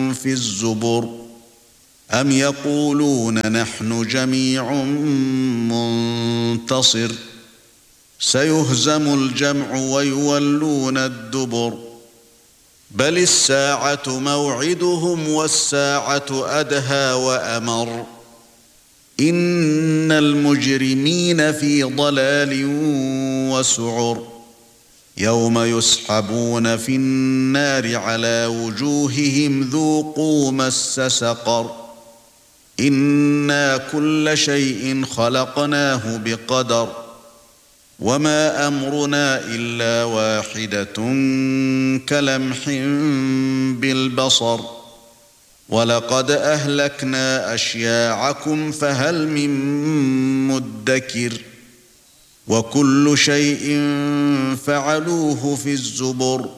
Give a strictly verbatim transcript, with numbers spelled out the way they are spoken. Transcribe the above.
في الزبر أم يقولون نحن جميع منتصر سيهزم الجمع ويولون الدبر بل الساعة موعدهم والساعة أدهى وأمر إن المجرمين في ضلال وسعر يوم يسحبون في النار على وجوههم ذوقوا مس سقر إنا كل شيء خلقناه بقدر وما أمرنا إلا واحدة كلمح بالبصر ولقد أهلكنا أشياعكم فهل من مدكر وكل شيء فعلوه في الزبر